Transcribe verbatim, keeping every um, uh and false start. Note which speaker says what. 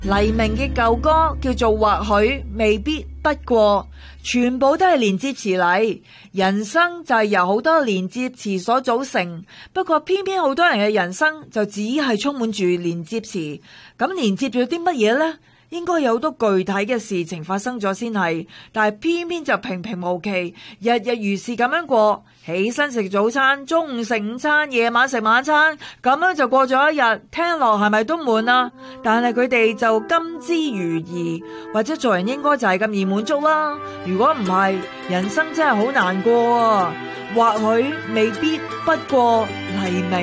Speaker 1: 黎明嘅舊歌叫做或許未必不過，全部都係連接詞嚟。人生就係由好多連接詞所組成，不過偏偏好多人嘅人生就只係充滿住連接詞。咁連接咗啲乜嘢呢？應該有好多具體嘅事情發生咗先係，但係偏偏就平平無奇，日日如是咁樣過。起身食早餐，中午食午餐，夜晚食晚餐，咁樣就過咗一日。聽落係咪都悶啊？但係佢哋就甘之如飴，或者做人應該就係咁易滿足啦。如果唔係，人生真係好難過啊！或許未必不過黎明。